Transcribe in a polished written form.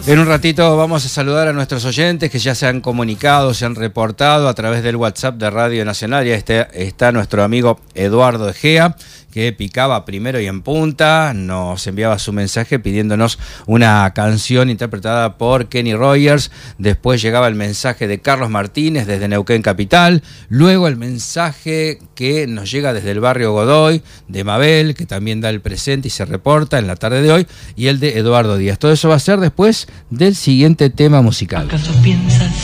En un ratito vamos a saludar a nuestros oyentes que ya se han comunicado, se han reportado a través del WhatsApp de Radio Nacional. Ya está nuestro amigo Eduardo Egea, que picaba primero y en punta, nos enviaba su mensaje pidiéndonos una canción interpretada por Kenny Rogers. Después llegaba el mensaje de Carlos Martínez desde Neuquén Capital. Luego el mensaje que nos llega desde el barrio Godoy, de Mabel, que también da el presente y se reporta en la tarde de hoy, y el de Eduardo Díaz. Todo eso va a ser después del siguiente tema musical. ¿Acaso piensas